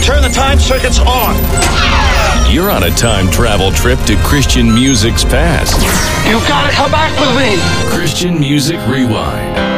turn the time circuits on. You're on a time travel trip to Christian music's past. You gotta come back with me. Christian Music Rewind.